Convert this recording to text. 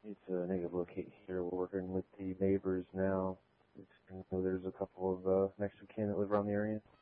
It's a negative locate here. We're working with the neighbors now. There's a couple of next of kin that live around the area.